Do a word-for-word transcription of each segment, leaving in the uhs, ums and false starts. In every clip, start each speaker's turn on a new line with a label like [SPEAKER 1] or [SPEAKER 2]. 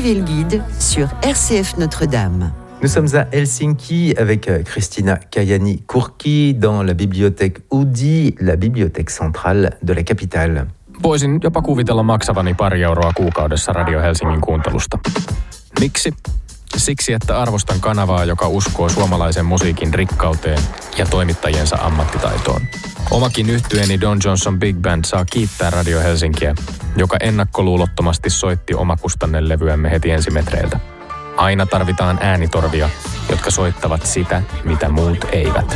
[SPEAKER 1] Suivez le guide sur R C F Notre-Dame.
[SPEAKER 2] Nous sommes à Helsinki avec Christina Kajani-Kurki dans la bibliothèque Oodi, la bibliothèque centrale de la capitale.
[SPEAKER 3] Voisin jopa kuvitella maksavani pari euroa kuukaudessa Radio Helsingin kuuntelusta. Miksi? Siksi, että arvostan kanavaa, joka uskoo suomalaisen musiikin rikkauteen ja toimittajiensa ammattitaitoon. Omakin yhtyeeni Don Johnson Big Band saa kiittää Radio Helsinkiä, joka ennakkoluulottomasti soitti omakustannelevyämme heti ensimetreiltä. Aina tarvitaan äänitorvia, jotka soittavat sitä, mitä muut eivät.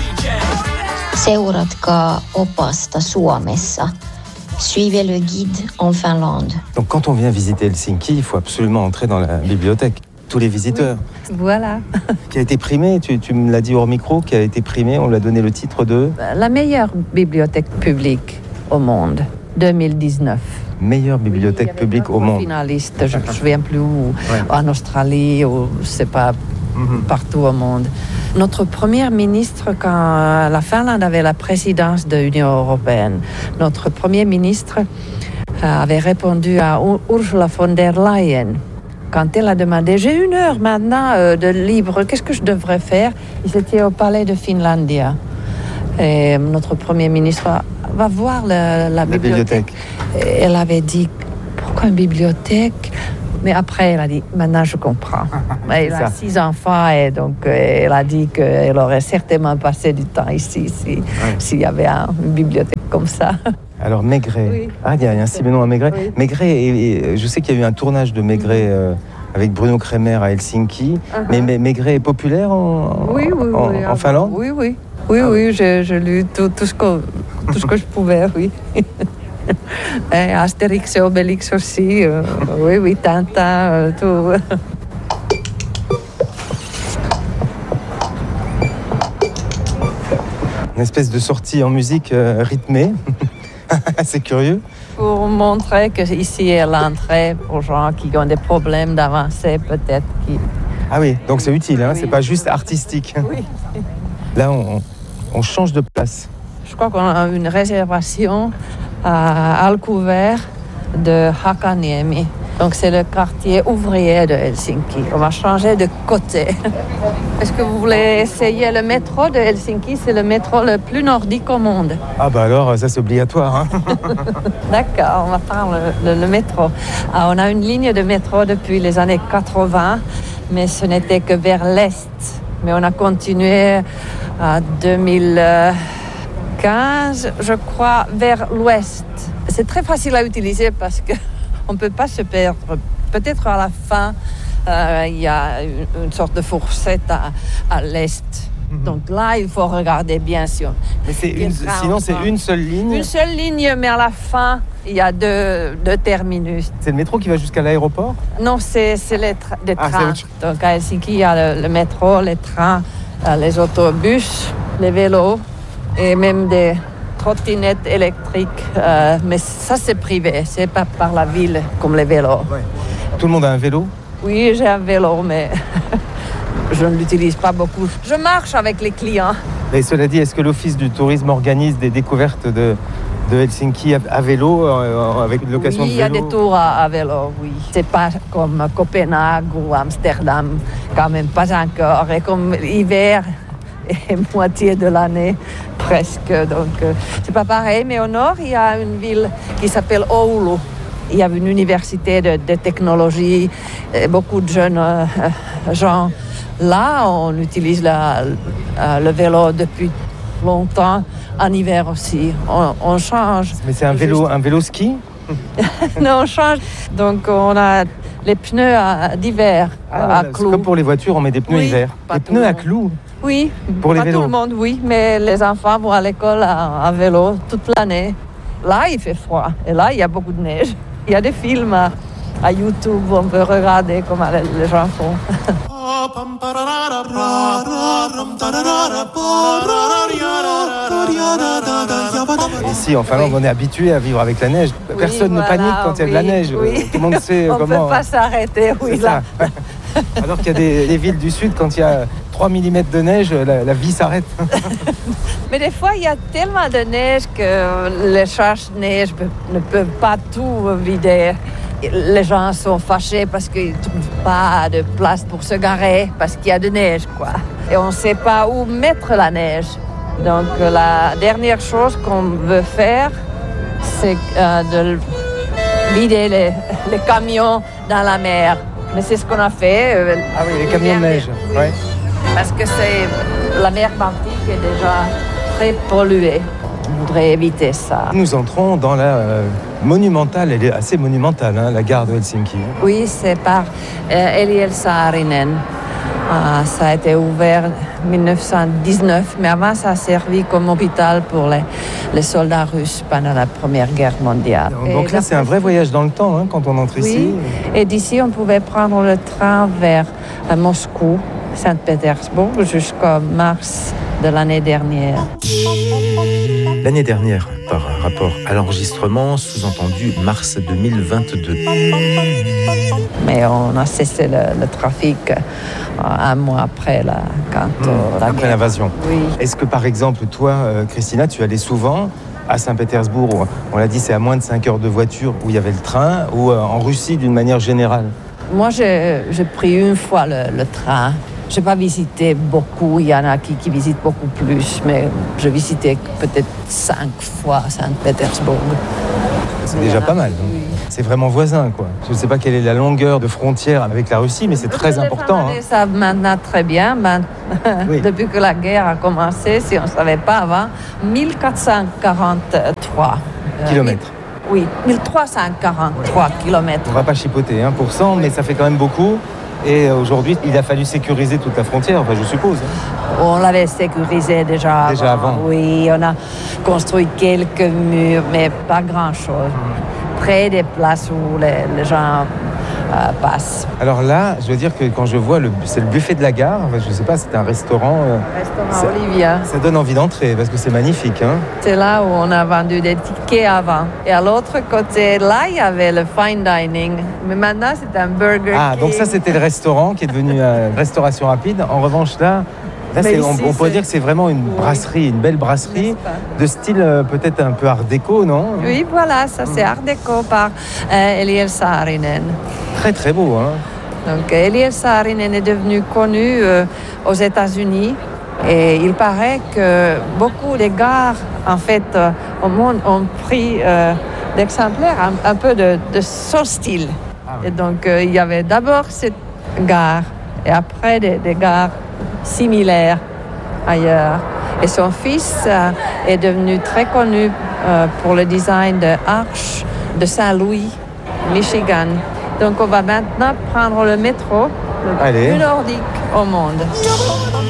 [SPEAKER 4] Seuratkaa opasta Suomessa. Suivez le guide en Finlande.
[SPEAKER 5] Donc quand on vient visiter Helsinki, il faut absolument entrer dans la bibliothèque. Tous les visiteurs.
[SPEAKER 6] Oui. Voilà.
[SPEAKER 5] Qui a été primé, tu, tu me l'as dit hors micro, qui a été primé, on lui a donné le titre de...
[SPEAKER 6] La meilleure bibliothèque publique au monde, deux mille dix-neuf.
[SPEAKER 5] Meilleure bibliothèque oui, publique au monde.
[SPEAKER 6] Finaliste, je ne me souviens plus où, ouais. En Australie, ou je ne sais pas, mm-hmm. Partout au monde. Notre premier ministre, quand la Finlande avait la présidence de l'Union européenne, notre premier ministre avait répondu à Ursula von der Leyen. Quand elle a demandé, j'ai une heure maintenant euh, de libre, qu'est-ce que je devrais faire? Ils étaient au palais de Finlandia. Et notre premier ministre va, va voir la, la,
[SPEAKER 5] la bibliothèque.
[SPEAKER 6] bibliothèque. Et elle avait dit, pourquoi une bibliothèque? Mais après, elle a dit, maintenant je comprends. Elle a six enfants et donc elle a dit qu'elle aurait certainement passé du temps ici si, ouais. S'il y avait un, une bibliothèque comme ça.
[SPEAKER 5] Alors Maigret, oui. Ah il y a un Simenon à Maigret. Oui. Maigret, et, et, je sais qu'il y a eu un tournage de Maigret euh, avec Bruno Kremer à Helsinki, uh-huh. mais, mais Maigret est populaire en,
[SPEAKER 6] oui, oui,
[SPEAKER 5] en,
[SPEAKER 6] oui,
[SPEAKER 5] en Finlande?
[SPEAKER 6] Oui, oui, oui, ah, oui, j'ai, j'ai lu tout, tout, ce que, tout ce que je pouvais, oui. Et Astérix et Obélix aussi, euh, oui, oui, Tintin, euh, tout.
[SPEAKER 5] Une espèce de sortie en musique euh, rythmée. C'est curieux.
[SPEAKER 6] Pour montrer qu'ici est l'entrée aux gens qui ont des problèmes d'avancer, peut-être. Qui...
[SPEAKER 5] Ah oui, donc c'est utile, hein, oui. C'est pas juste artistique.
[SPEAKER 6] Oui.
[SPEAKER 5] Là, on, on change de place.
[SPEAKER 6] Je crois qu'on a une réservation à Alkuvert de Hakaniemi. Donc c'est le quartier ouvrier de Helsinki. On va changer de côté. Est-ce que vous voulez essayer le métro de Helsinki? C'est le métro le plus nordique au monde.
[SPEAKER 5] Ah bah alors, ça c'est obligatoire. Hein.
[SPEAKER 6] D'accord, on va faire le, le, le métro. Ah, on a une ligne de métro depuis les années quatre-vingts, mais ce n'était que vers l'est. Mais on a continué à deux mille quinze, je crois, vers l'ouest. C'est très facile à utiliser parce que on ne peut pas se perdre. Peut-être à la fin, euh, il y a une, une sorte de fourchette à, à l'est. Mm-hmm. Donc là, il faut regarder bien sûr.
[SPEAKER 5] Mais c'est une, sinon, c'est une seule ligne?
[SPEAKER 6] Une seule ligne, mais à la fin, il y a deux, deux terminus.
[SPEAKER 5] C'est le métro qui va jusqu'à l'aéroport?
[SPEAKER 6] Non, c'est, c'est les, tra- les
[SPEAKER 5] ah,
[SPEAKER 6] trains. C'est Donc à Helsinki, il y a le, le métro, les trains, les autobus, les vélos et même des trottinettes électriques, euh, mais ça c'est privé, c'est pas par la ville comme les vélos.
[SPEAKER 5] Ouais. Tout le monde a un vélo?
[SPEAKER 6] Oui, j'ai un vélo, mais je ne l'utilise pas beaucoup. Je marche avec les clients.
[SPEAKER 5] Et cela dit, est-ce que l'Office du tourisme organise des découvertes de, de Helsinki à, à vélo, euh, avec une location
[SPEAKER 6] oui,
[SPEAKER 5] de vélo?
[SPEAKER 6] Oui, il y a des tours à, à vélo, oui. C'est pas comme Copenhague ou Amsterdam, quand même pas encore. Et comme l'hiver et moitié de l'année, presque. Donc, euh, c'est pas pareil, mais au nord, il y a une ville qui s'appelle Oulu. Il y a une université de, de technologie, et beaucoup de jeunes euh, gens. Là, on utilise la, euh, le vélo depuis longtemps, en hiver aussi. On, on change.
[SPEAKER 5] Mais c'est un vélo, juste... un vélo ski?
[SPEAKER 6] Non, on change. Donc, on a les pneus à, d'hiver
[SPEAKER 5] ah,
[SPEAKER 6] à clous.
[SPEAKER 5] C'est comme pour les voitures, on met des pneus
[SPEAKER 6] oui,
[SPEAKER 5] hiver. Des pneus à clous?
[SPEAKER 6] Oui,
[SPEAKER 5] pour les
[SPEAKER 6] pas
[SPEAKER 5] vélos.
[SPEAKER 6] Tout le monde, oui, mais les enfants vont à l'école à, à vélo toute l'année. Là, il fait froid et là, il y a beaucoup de neige. Il y a des films à, à YouTube où on peut regarder comment les, les gens font.
[SPEAKER 5] Ici, en Finlande, oui. On est habitué à vivre avec la neige. Personne oui, ne voilà, panique quand il y a de la neige.
[SPEAKER 6] Oui.
[SPEAKER 5] Tout le monde sait
[SPEAKER 6] on
[SPEAKER 5] comment...
[SPEAKER 6] On ne peut pas s'arrêter, oui, là.
[SPEAKER 5] Alors qu'il y a des, des villes du sud, quand il y a trois millimètres de neige, la, la vie s'arrête.
[SPEAKER 6] Mais des fois, il y a tellement de neige que les charges de neige ne peuvent pas tout vider les gens sont fâchés parce qu'ils ne trouvent pas de place pour se garer, parce qu'il y a de neige, quoi. Et on ne sait pas où mettre la neige. Donc la dernière chose qu'on veut faire, c'est euh, de vider les, les camions dans la mer. Mais c'est ce qu'on a fait. Euh,
[SPEAKER 5] ah oui, les camions de neige.
[SPEAKER 6] Oui.
[SPEAKER 5] Ouais.
[SPEAKER 6] Parce que c'est, la mer Baltique est déjà très polluée. On voudrait éviter ça.
[SPEAKER 5] Nous entrons dans la euh, monumentale, elle est assez monumentale, hein, la gare de Helsinki.
[SPEAKER 6] Oui, c'est par euh, Eliel Saarinen. Ah, ça a été ouvert en dix-neuf cent dix-neuf, mais avant ça a servi comme hôpital pour les, les soldats russes pendant la Première Guerre mondiale.
[SPEAKER 5] Donc, là, c'est un vrai voyage dans le temps hein, quand on entre
[SPEAKER 6] oui.
[SPEAKER 5] ici.
[SPEAKER 6] Et d'ici, on pouvait prendre le train vers euh, Moscou, Saint-Pétersbourg, jusqu'en mars de l'année dernière.
[SPEAKER 2] L'année dernière, par rapport à l'enregistrement, sous-entendu mars deux mille vingt-deux.
[SPEAKER 6] Mais on a cessé le, le trafic un mois après la, quand,
[SPEAKER 5] mmh,
[SPEAKER 6] euh, la
[SPEAKER 5] après l'invasion.
[SPEAKER 6] Oui.
[SPEAKER 5] Est-ce que par exemple, toi, euh, Christina, tu allais souvent à Saint-Pétersbourg, on l'a dit, c'est à moins de cinq heures de voiture où il y avait le train, ou euh, en Russie d'une manière générale?
[SPEAKER 6] Moi, j'ai, j'ai pris une fois le, le train. Je n'ai pas visité beaucoup, il y en a qui, qui visitent beaucoup plus, mais j'ai visité peut-être cinq fois Saint-Pétersbourg.
[SPEAKER 5] C'est déjà pas mal. Oui. C'est vraiment voisin, quoi. Je ne sais pas quelle est la longueur de frontière avec la Russie, mais c'est très important.
[SPEAKER 6] Les savent hein. maintenant très bien. Ben, oui. Depuis que la guerre a commencé, si on ne savait pas avant, mille quatre cent quarante-trois
[SPEAKER 5] kilomètres.
[SPEAKER 6] Euh, oui, mille trois cent quarante-trois kilomètres.
[SPEAKER 5] On ne va pas chipoter un pour cent, mais ça fait quand même beaucoup. Et aujourd'hui, il a fallu sécuriser toute la frontière, enfin, je suppose.
[SPEAKER 6] On l'avait sécurisé déjà,
[SPEAKER 5] déjà avant.
[SPEAKER 6] avant. Oui, on a construit quelques murs, mais pas grand-chose. Près des places où les, les gens euh, passent.
[SPEAKER 5] Alors là, je veux dire que quand je vois, le, c'est le buffet de la gare, enfin, je ne sais pas, c'est un restaurant... Euh,
[SPEAKER 6] restaurant
[SPEAKER 5] ça,
[SPEAKER 6] Olivia.
[SPEAKER 5] Ça donne envie d'entrer, parce que c'est magnifique. Hein.
[SPEAKER 6] C'est là où on a vendu des tickets avant. Et à l'autre côté, là, il y avait le fine dining. Mais maintenant, c'est un burger
[SPEAKER 5] Ah,
[SPEAKER 6] king.
[SPEAKER 5] donc ça, c'était le restaurant qui est devenu euh, restauration rapide. En revanche, là... Là, c'est, ici, on, on pourrait dire que c'est vraiment une brasserie, une belle brasserie de style euh, peut-être un peu art déco, non?
[SPEAKER 6] Oui, voilà, ça c'est art déco par euh, Eliel Saarinen.
[SPEAKER 5] Très très beau, hein?
[SPEAKER 6] Donc Eliel Saarinen est devenu connu euh, aux États-Unis et il paraît que beaucoup de gares, en fait, euh, au monde ont pris euh, d'exemplaires un, un peu de, de son style. Ah oui. Et donc euh, il y avait d'abord cette gare et après des, des gares similaire ailleurs. Et son fils euh, est devenu très connu euh, pour le design de Arche de Saint-Louis, Michigan. Donc on va maintenant prendre le métro le
[SPEAKER 5] Allez.
[SPEAKER 6] plus nordique au monde.